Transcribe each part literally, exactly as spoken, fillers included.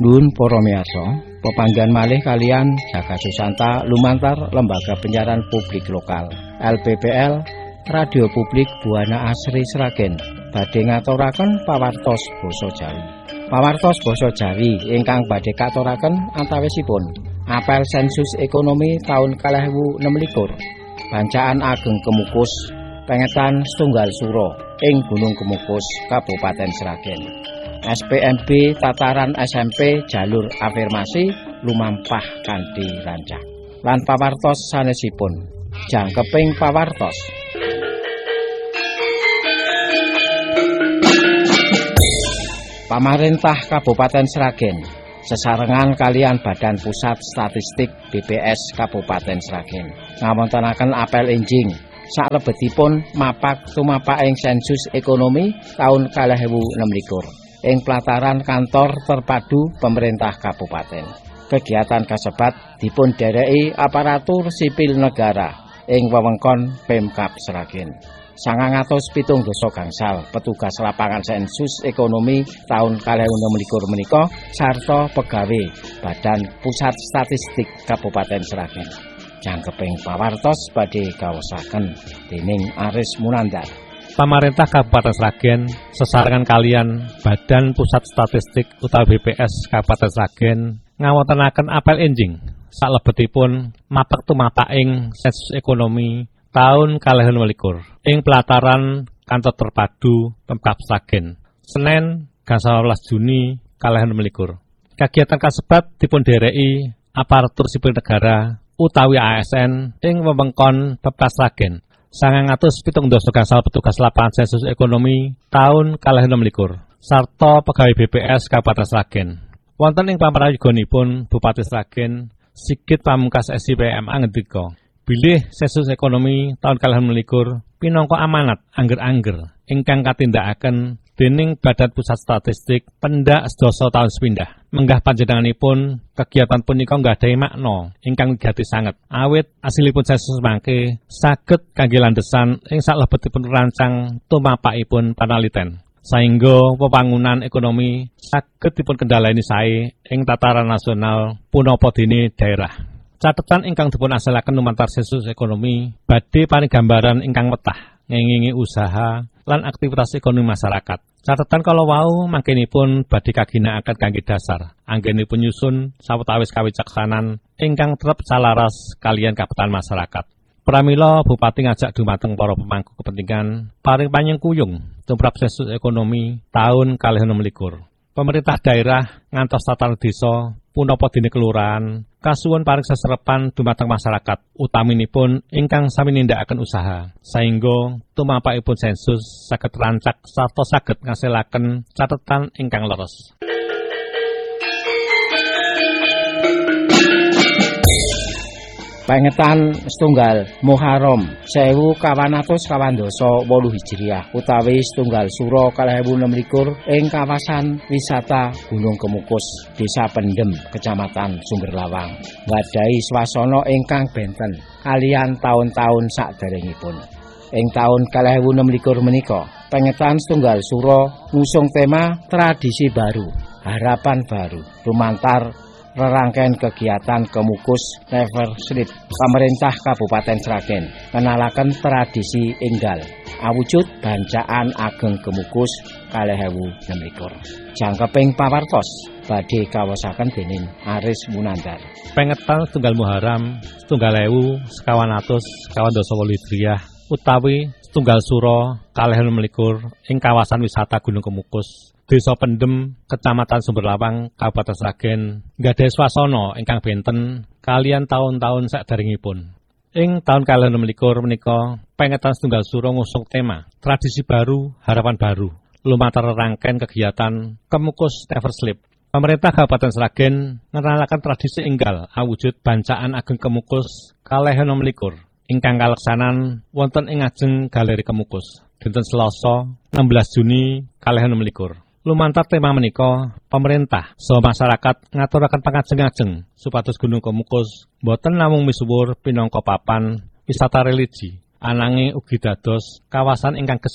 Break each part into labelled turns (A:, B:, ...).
A: Nuwun para miyarsa, pepanggihan malih kalian Jaga Susanta lumantar Lembaga Penyiaran Publik Lokal L P P L Radio Publik Buana Asri Sragen badhe ngaturaken pawartos basa Jawi. Pawartos basa Jawi ingkang badhe katuraken antawisipun apel sensus ekonomi taun kalih ewu enem likur, Bancaan Ageng Kemukus, pengetan setunggal suro ing Gunung Kemukus, Kabupaten Sragen. S P M B tataran S M P jalur afirmasi lumampah kanthi rancak. Lan pawartos sanesipun, jangkeping pawartos. Pamarentah Kabupaten Sragen sesarengan kalian Badan Pusat Statistik B P S Kabupaten Sragen ngawontenaken apel enjing salebetipun mapak tumapaking sensus ekonomi taun kalih ewu enem likur ing pelataran kantor terpadu pemerintah kabupaten. Kegiatan kasebat dipun dereki aparatur sipil negara ing wewengkon Pemkab Sragen. sangang atus pitung dasa gangsal petugas lapangan sensus ekonomi taun kalih ewu enem likur menika sarta pegawai Badan Pusat Statistik Kabupaten Sragen. Jangkeping pawartos badhe kaosaken dening Aris Munandar.
B: Pamarentah Kabupaten Sragen sesarengan kalian Badan Pusat Statistik utawi B P S Kabupaten Sragen ngawontenaken apel enjing salebetipun mapak tumapaking sensus ekonomi taun kalih ewu enem likur ing pelataran kantor terpadu Pemkab Sragen Senin gangsal welas Juni kalih ewu enem likur. Kegiatan kasebat dipun dereki aparatur sipil negara utawi A S N ing wewengkon Pemkab Sragen. sangang atus pitung dasa gangsal petugas lapangan sensus ekonomi taun kalih ewu enem likur sarta pegawai B P S Kabupaten Sragen. Wonten ing pamrayoganipun Bupati Sragen Sigit Pamungkas S I P M A ngendika, bilih sensus ekonomi taun kalih ewu enem likur pinangka amanat angger-angger ingkang katindakaken dening Badan Pusat Statistik pendak sedasa taun sepindah. Menggah panjenenganipun kegiatan punika nggadahi makna ingkang wigati sanget awit asilipun sensus mangke saged kangge landhesan ing salebetipun rancang tumapakipun panaliten saengga pembangunan ekonomi saged dipun kendhaleni sae ing tataran nasional punapa dene daerah. Catetan ingkang dipun asalaken lumantar sensus ekonomi badhe paring gambaran ingkang wetah ngengingi usaha lan aktivitas ekonomi masyarakat. Catetan kala wau mangkenipun badhe kaginakaken kangge dasar anggenipun nyusun sawetawis kawicaksanan ingkang trep salaras kaliyan kabupaten masyarakat. Pramila Bupati ngajak dumateng para pemangku kepentingan paring panyengkuyung tumrap sensus ekonomi taun kalih ewu enem likur. Pemerintah daerah ngantos tataran desa punapa dene kelurahan kasuwun paring seserepan dumateng masyarakat utaminipun ingkang sami nindakaken usaha saengga tumapakipun sensus saged rancak sarta saged ngasilaken catetan ingkang leres.
A: Pengetan setunggal Muharram sewu kawan atus kawan dasa wolu Hijriah utawi setunggal suro kalih ewu enem likur ing kawasan wisata Gunung Kemukus, Desa Pendem, Kecamatan Sumberlawang, nggadhahi swasana ingkang benten kaliyan taun-taun saderengipun. Ing taun kalih ewu enem likur menika, pengetan setunggal suro ngusung tema tradisi baru, harapan baru, lumantar rerangkaian kegiatan Kemukus Never Sleep pemerintah Kabupaten Sragen kenalaken tradisi enggal awujud Bancaan Ageng Kemukus kalih ewu enem likur. Jangkeping pawartos badhe kawosaken dening Aris Munandar.
B: Pengetan setunggal Muharram setunggal ewu sekawan atus sekawan dasa wolu Hijriah utawi setunggal suro kalih ewu enem likur ing kawasan wisata Gunung Kemukus, Desa Pendem, Kecamatan Sumberlawang, Kabupaten Sragen, nggadhahi swasana ingkang benten kaliyan taun-taun saderengipun. Ing taun kalih ewu enem likur menika, pengetan setunggal suro ngusung tema tradisi baru, harapan baru, lumantar rangkaian kegiatan Kemukus Never Sleep. Pemerintah Kabupaten Sragen ngenalaken tradisi enggal awujud Bancaan Ageng Kemukus kalih ewu enem likur ingkang kaleksanan wonten ing ngajeng Galeri Kemukus dinten Selasa enam belas Juni kalih ewu enem likur. Lumantar tema menika, pemerintah saha masyarakat ngaturaken pangajeng-ajeng supados Gunung Kemukus boten namung misuwur pinangka papan wisata religi, ananging ugi dados kawasan ingkang gesang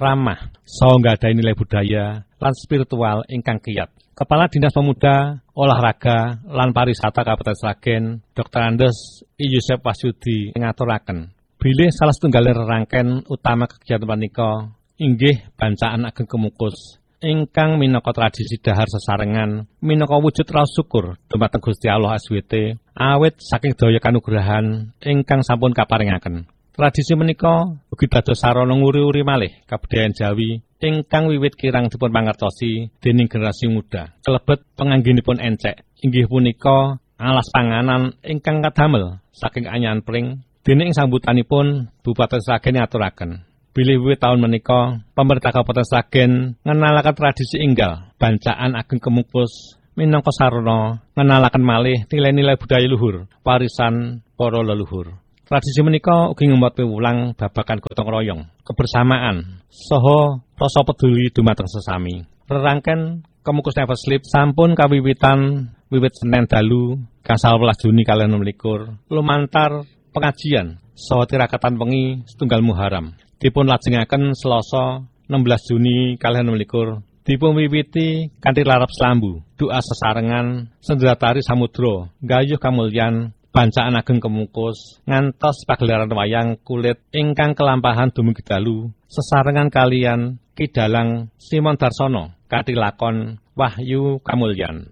B: ramah, saha nggadhahi nilai budaya lan spiritual ingkang kiyat. Kepala Dinas Pemuda, Olahraga lan Pariwisata Kabupaten Sragen, Doktor Andes I. Yusef Wasyudi ngaturaken bilih salah setunggaling rerangken utama kegiatan punika inggih bancaan Ageng Kemukus ingkang minangka tradisi dahar sesarengan minangka wujud raos syukur dumateng Gusti Allah S W T awit saking daya kanugrahan ingkang sampun kaparingaken. Tradisi menika ugi dados sarana nguri-uri malih kabudayan Jawi ingkang wiwit kirang dipun mangertosi dening generasi muda. Kelebet penganggenipun encek inggih punika alas panganan ingkang kadamel saking anyahan pring dene ing sambutanipun Bupati Sragen ngaturaken bilih wiwit taun menika pemerintah Kabupaten Sragen ngenalaken tradisi enggal bancaan Ageng Kemukus minangka sarana ngenalaken malih nilai-nilai budaya luhur warisan para leluhur. Tradisi menika ugi ngemot piwulang babagan gotong royong, kebersamaan, saha rasa peduli dumateng sesami. Rerangken Kemukus Never Sleep sampun kawiwitan wiwit Senin dalu gangsal welas Juni kalih enem likur lumantar pengajian saha tirakatan wengi setunggal Muharram. Dipun lajengaken Selasa enam belas Juni kalih enem likur dipun wiwiti kanthi larap selambu, doa sesarengan, sendratari samudra, gayuh kamulyan bancaan Ageng Kemukus ngantos pagelaran wayang kulit ingkang kelampahan dumugi dalu sesarengan kalian Ki Dalang Simon Darsono kanthi lakon Wahyu Kamulyan.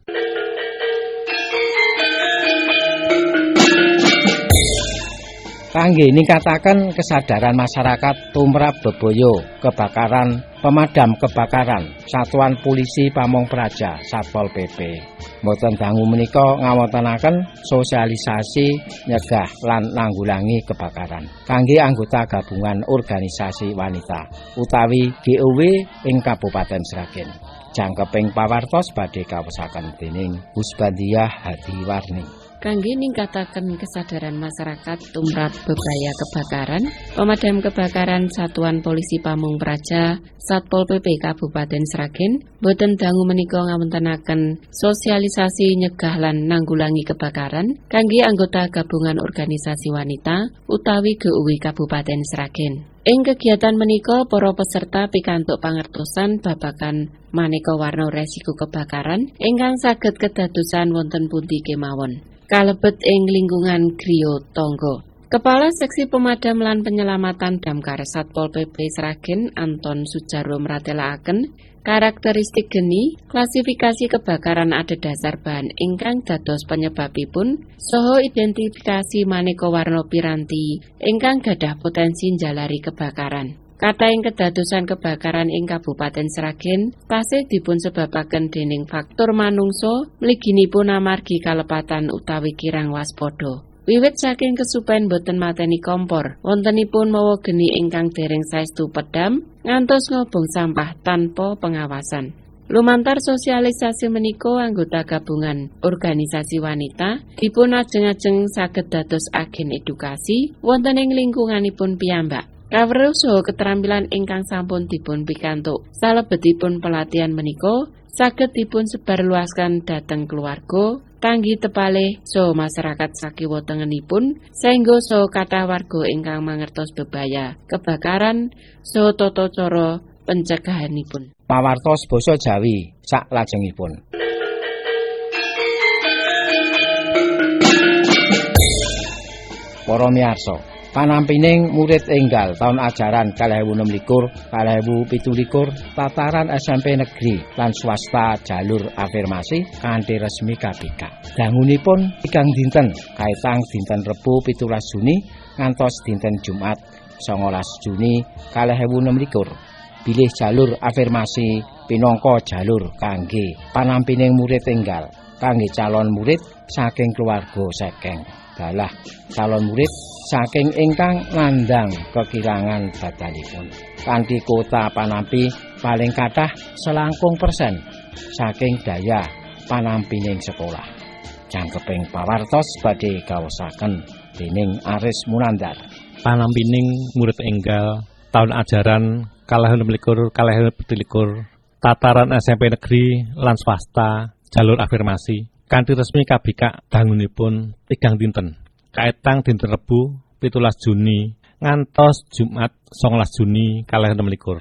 A: Kangge ningkataken kesadaran masyarakat tumrap bebaya kebakaran, pemadam kebakaran, Satuan Polisi Pamong Praja, Satpol P P. Mboten dangu menika ngawontenaken sosialisasi nyegah lan nanggulangi kebakaran kangge anggota gabungan organisasi wanita utawi G O W ing Kabupaten Sragen. Jangkeping pawartos badhe kawesaken dening Husbandiah Hadiwarni.
C: Kangge ningkataken kesadaran masyarakat tumrap bebaya kebakaran, pemadam kebakaran Satuan Polisi Pamong Praja, Satpol P P Kabupaten Sragen, boten dangu menika ngawontenaken sosialisasi nyegah lan nanggulangi kebakaran kangge anggota gabungan organisasi wanita utawi G O W Kabupaten Sragen. Ing kegiatan menika para peserta pikantuk pangertosan babagan maneka warna resiko kebakaran ingkang saged kedadosan wonten pundi kemawon. Kalebet ing lingkungan griya tangga. Kepala Seksi Pemadam lan Penyelamatan Damkar Satpol P P Sragen Anton Sujaro mratelaken karakteristik geni klasifikasi kebakaran adhedhasar bahan ingkang dados penyebabipun saha identifikasi maneka warna piranti ingkang gadah potensi njalari kebakaran. Katahing kedadosan kebakaran ing Kabupaten Sragen tasih dipun sebabaken dening faktor manungsa mliginipun amargi kalepatan utawi kirang waspada. Wiwit saking kesupen boten mateni kompor, wontenipun mawa geni ingkang dereng saestu pedam ngantos ngobong sampah tanpa pengawasan. Lumantar sosialisasi menika anggota gabungan organisasi wanita dipun ajeng-ajeng saged dados agen edukasi wonten ing lingkunganipun piyambak. Kawruh saha keterampilan ingkang sampun dipun pikantuk salebetipun pelatihan menika saged dipun sebarluaskan dhateng keluarga, tanggi tepalih saha masyarakat sakiwa tengenipun saengga saha kathah warga ingkang mangertos bebaya kebakaran saha tata cara pencegahanipun.
A: Pawartos basa Jawi sak lajengipun. Para miyarsa, panampining murid enggal taun ajaran kalih ewu enem likur kalih ewu pitu likur tataran S M P negeri lan swasta jalur afirmasi kanthi resmi K B K. Dangunipun tigang dinten kaitang dinten Rebo pitulas Juni ngantos dinten Jumat songolas Juni kalih ewu enem likur. Bilih jalur afirmasi pinangka jalur kangge panampining murid enggal kangge calon murid saking keluarga sekeng. Dalah calon murid saking ingkang nandhang kekirangan badanipun kanthi kuota panampi paling kathah selangkung persen saking daya panampining sekolah. Jangkeping pawartos badhe kaosaken dening Aris Munandar.
B: Panampining murid enggal taun ajaran kalih enem likur kalih enem pitu likur tataran S M P negeri lan swasta jalur afirmasi kanthi resmi K B K dangunipun tigang dinten kaitang dinten Rebo pitulas Juni ngantos Jumat songolas Juni kalih enem likur.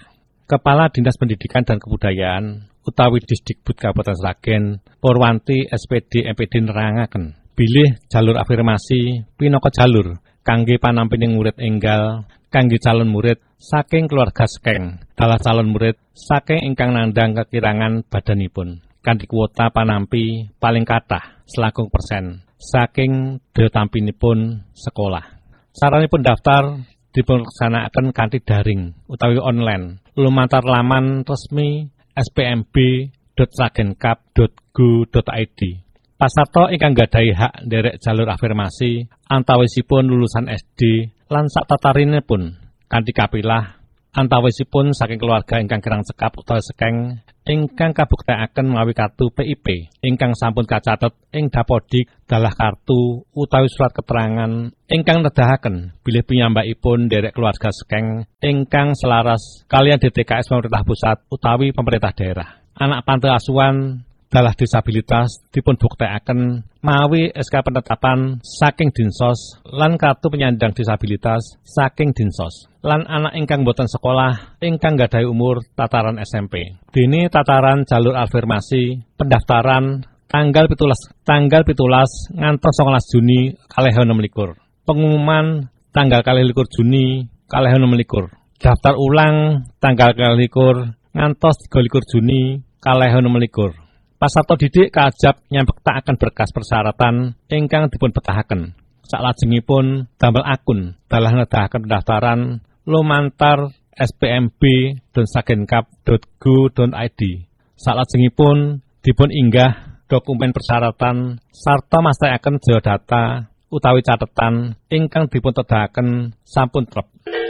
B: Kepala Dinas Pendidikan dan Kebudayaan utawi Disdikbud Kabupaten Sragen Purwanti S P D M P D nerangaken bilih jalur afirmasi pinaka jalur kangge panampining murid enggal kangge calon murid saking keluarga sekeng dalah calon murid saking ingkang nandhang kekirangan badanipun kanthi kuota panampi paling kathah selangkung persen saking daya tampinipun sekolah. Saranipun daftar dipunlaksanakaken kanthi daring utawi online lumantar laman resmi s p m b dot sragenkap dot go dot i d. Pasarta ingkang gadhahi hak nderek jalur afirmasi antawisipun lulusan S D lan sakatarinipun kanthi kapilah antawisipun saking keluarga ingkang kirang cekap utawi sekeng ingkang kabuktekaken mawi kartu P I P ingkang sampun kacatet ing Dapodik dalah kartu utawi surat keterangan ingkang nedahaken bilih piyambakipun nderek keluarga sekeng ingkang selaras kaliyan D T K S pemerintah pusat utawi pemerintah daerah. Anak panti asuhan dalah disabilitas dipun buktekaken mawi S K penetapan saking Dinsos lan kartu penyandang disabilitas saking Dinsos. Lan anak ingkang boten sekolah ingkang gadhahi umur tataran S M P. Dene tataran jalur afirmasi pendaftaran tanggal pitulas tanggal pitulas ngantos songolas Juni kalih enem likur. Pengumuman tanggal kalih likur Juni kalih enem likur. Daftar ulang tanggal kalih likur ngantos tiga likur Juni kalih enem likur. Pasarta didik kaajab nyambektaken berkas persyaratan ingkang dipun betahaken. Salajengipun damel akun dalah nedahaken pendaftaran lumantar s p m b dot sragenkap dot go dot i d. Salajengipun dipun inggah dokumen persyaratan sarta mastekaken geodata utawi catetan ingkang dipun tedahaken sampun trep.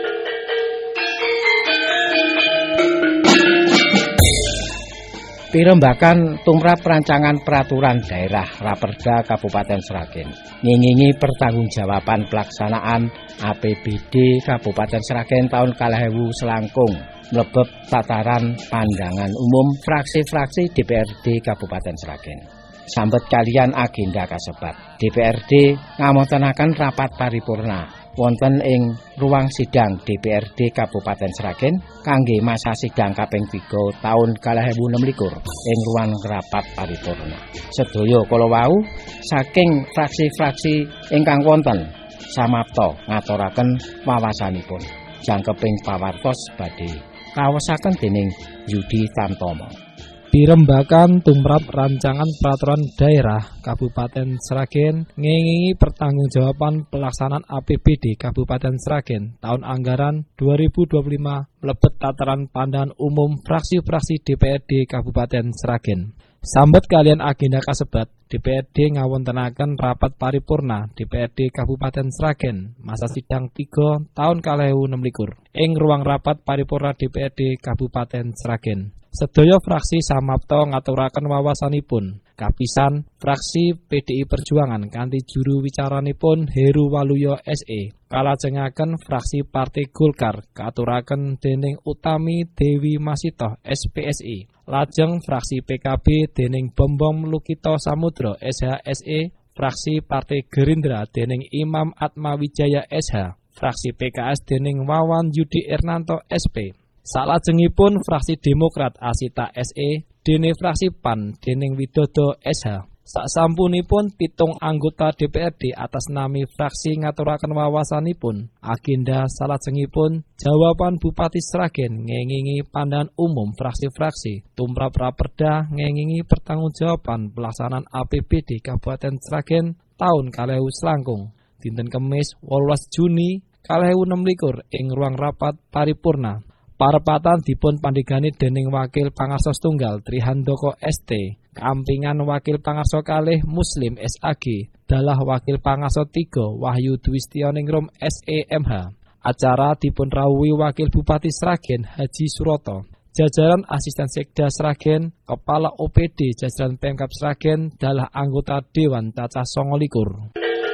A: Pirembakan tumrap rancangan peraturan daerah Raperda Kabupaten Sragen ngingingi pertanggungjawaban pelaksanaan A P B D Kabupaten Sragen tahun kalih ewu selangkung mlebet tataran pandangan umum fraksi-fraksi D P R D Kabupaten Sragen. Sambet kalian agenda kasebat, D P R D ngamontenaken rapat paripurna wonten ing ruang sidang D P R D Kabupaten Sragen kangge masa sidang kaping tiga taun kalih ewu enem likur ing ruang rapat paripurna. Sedaya kala wau saking fraksi-fraksi ingkang wonten samapta ngaturaken wawasanipun. Jangkeping pawartos badhe kaosaken dening Yudi Tamtomo.
D: Pirembakan tumrap rancangan peraturan daerah Kabupaten Sragen ngengingi pertanggungjawaban pelaksanaan A P B D Kabupaten Sragen tahun anggaran dua ribu dua puluh lima mlebet tataran pandangan umum fraksi-fraksi D P R D Kabupaten Sragen. Sambet kalian agenda kasebat, D P R D ngawontenaken rapat paripurna D P R D Kabupaten Sragen masa sidang tiga tahun kalih ewu enem likur ing ruang rapat paripurna D P R D Kabupaten Sragen. Sedaya fraksi samapta ngaturaken wawasanipun. Kapisan fraksi P D I Perjuangan kanthi juru wicaranipun Heru Waluyo S E. Kalajengaken fraksi Partai Golkar katuraken dening Utami Dewi Masitoh S P S I. Lajeng fraksi P K B dening Bombom Lukito Samudro S H S E. Fraksi Partai Gerindra dening Imam Atma Wijaya S H. Fraksi P K S dening Wawan Yudi Ernanto S P. Salajengipun fraksi Demokrat Asita S E dene fraksi P A N dening Widodo S H. Saksampunipun pitung anggota D P R D atas nami fraksi ngaturaken wawasanipun. Agenda salajengipun jawaban Bupati Sragen ngengingi pandangan umum fraksi-fraksi tumrap Raperda ngengingi pertanggungjawaban pelaksanaan A P B D Kabupaten Sragen tahun kalih ewu selangkung dinten Kemis wolulas Juni kalih ewu enem likur ing ruang rapat paripurna. Parepatan dipun pandhegani dening Wakil Pangarsa Setunggal Trihandoko S T, Kampingan Wakil Pangarsa Kalih Muslim S A G, dalah Wakil Pangarsa tiga Wahyu Dwistianingrum S E M H. Acara dipun rawuhi Wakil Bupati Sragen Haji Suroto, jajaran Asisten Sekda Sragen, Kepala O P D jajaran Pemkab Sragen, dalah anggota Dewan cacah sanga likur.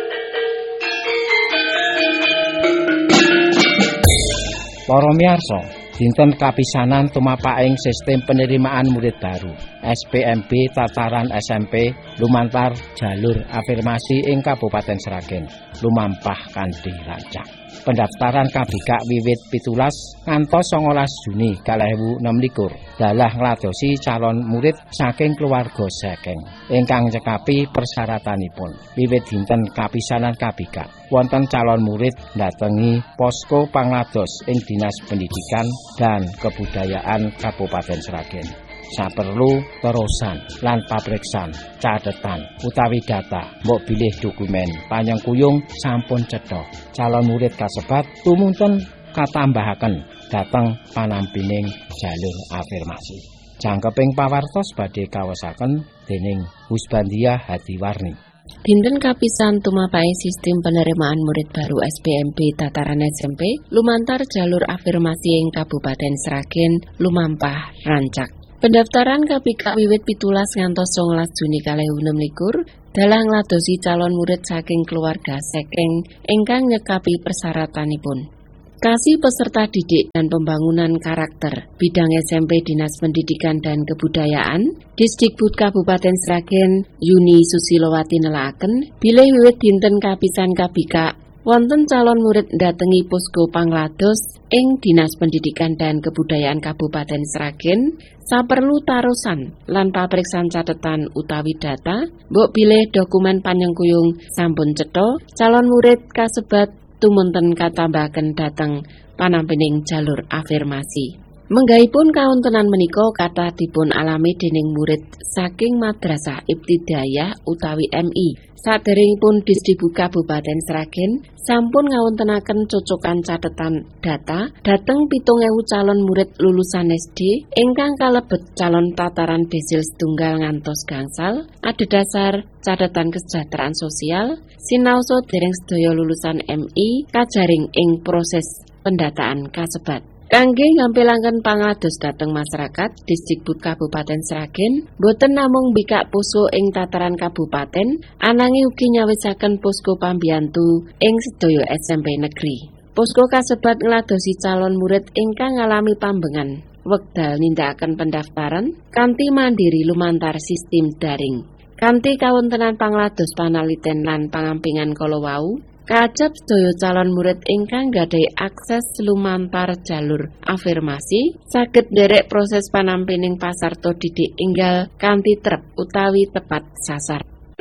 A: Para miyarsa, dinten kapisanan tumapaking sistem penerimaan murid baru S P M B tataran S M P lumantar jalur afirmasi ing Kabupaten Sragen lumampah kanthi rancak. Pendaftaran K B K wiwit pitulas ngantos songolas Juni kalih ewu enem likur dalah ngladosi calon murid saking keluarga saking ingkang cekapi persyaratanipun. Wiwit dinten kapisanan K B K wonten calon murid ndatengi posko panglados ing Dinas Pendidikan dan Kebudayaan Kabupaten Sragen. Saperlu terusan lan pabriksan catetan utawi data mbok bilih dokumen panyengkuyung sampun cetha calon murid kasebat tumunten katambahaken dhateng panampining jalur afirmasi. Jangkeping pawartos badhe kawesaken dening Husbandia Hadiwarni.
C: Dinten kapisan tumapai sistem penerimaan murid baru S B M P tataran S M P lumantar jalur afirmasi ing Kabupaten Sragen lumampah rancak. Pendaftaran K B K wiwit pitulas ngantos songolas Juni kalih ewu enem likur dalah ngladosi calon murid saking keluarga saking ingkang nyekapi persyaratanipun. Kasih peserta didik dan pembangunan karakter bidang S M P Dinas Pendidikan dan Kebudayaan Disdikbud Kabupaten Sragen Yuni Susilowati nelaaken bilih wiwit dinten kapisan K B K wonten calon murid ndatengi posko panglados ing Dinas Pendidikan dan Kebudayaan Kabupaten Sragen saperlu tarusan lan papriksan catetan utawi data mbok bilih dokumen panyengkuyung sampun cetha calon murid kasebat tumunten katambahaken dhateng panampining jalur afirmasi. Menggahipun kawontenan menika kathah dipun alami dening murid saking Madrasah Ibtidaiyah utawi M I. Saderengipun Disdikbud Kabupaten Sragen sampun ngawontenaken cocokan catetan data dhateng pitung ewu calon murid lulusan S D ingkang kalebet calon tataran desil setunggal ngantos gangsal, adhedhasar catetan kesejahteraan sosial, sinaosa dereng sedaya lulusan M I kajaring ing proses pendataan kasebat. Kangge ngampilaken panglados dhateng masyarakat, Disdikbud Kabupaten Sragen boten namung mbikak posko ing tataran kabupaten, ananging ugi nyawisaken posko pambiyantu ing sedaya S M P negeri. Posko kasebat ngladosi calon murid ingkang ngalami pambengan wekdal nindakaken pendaftaran kanthi mandiri lumantar sistem daring. Kanthi kawontenan panglados panaliten lan pangampingan kala wau, kajab sedaya calon murid ingkang gadhahi akses lumantar jalur afirmasi saged nderek proses panampining pasarta didik enggal kanthi trep utawi tepat sasar.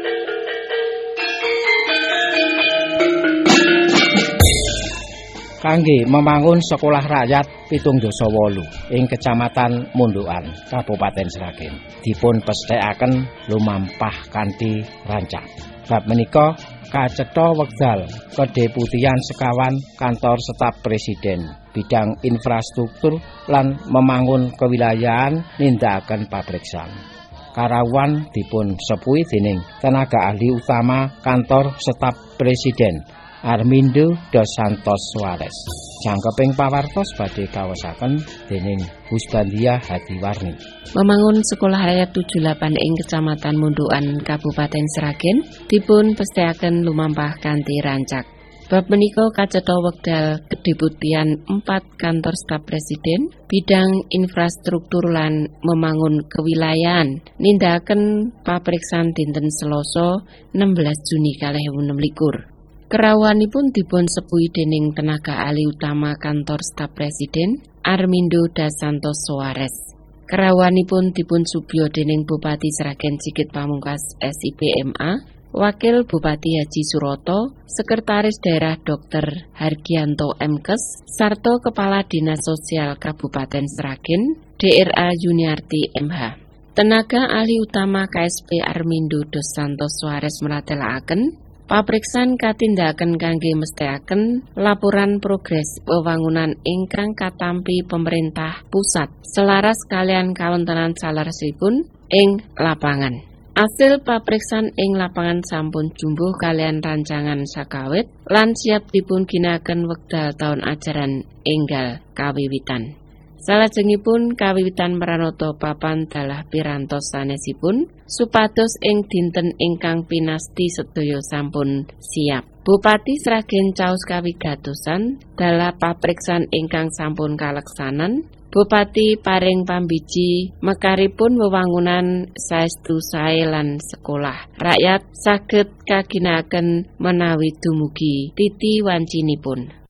A: Kangge membangun sekolah rakyat pitung dasa wolu ing Kecamatan Mundukan, Kabupaten Sragen dipun pesthekaken lumampah kanthi rancak. Bab menika kacetha wekdal kedeputian sekawan kantor staf presiden bidang infrastruktur lan membangun kewilayahan nindakaken pabriksan. Karawuhan dipun sepuhi dening tenaga ahli utama kantor staf presiden Armindo dos Santos Suarez. Jangkeping pawartos badhe kawesaken dening Husbandia Hadiwarni.
C: Membangun sekolah rakyat tujuh delapan ing Kecamatan Mundukan Kabupaten Sragen dipun pesthekaken lumampah kanthi rancak. Bab menika kacetha wekdal kedeputian empat kantor staf presiden bidang infrastruktur lan membangun kewilayahan nindakaken papriksan dinten Selasa enam belas Juni kalih ewu enem likur. Kerawuhanipun dipun sepuhi dening tenaga ahli utama kantor staf presiden Armindo dos Santos Suarez. Kerawuhanipun dipun subya dening Bupati Sragen Sigit Pamungkas S I P M A, Wakil Bupati Haji Suroto, Sekretaris Daerah Dokter Hargianto M Kes, sarta Kepala Dinas Sosial Kabupaten Sragen D R A Yuniarti M H. Tenaga ahli utama K S P Armindo dos Santos Suarez meratelaken papriksan katindakaken kangge mesthekaken laporan progres wewangunan ingkang katampi pemerintah pusat selaras kalian kawontenan salaresipun ing lapangan. Asil papriksan ing lapangan sampun jumbuh kalian rancangan sakawit lan siap dipun ginakaken wekdal taun ajaran enggal kawiwitan. Salajengipun kawiwitan maranata papan dalah pirantos sanesipun supados ing dinten ingkang pinasti sedaya sampun siap. Bupati Sragen caos kawigatosan dalah papriksan ingkang sampun kaleksanan. Bupati paring pambiji mekaripun wewangunan saestu sae lan sekolah. Rakyat saged kaginaken menawi dumugi titi wancinipun.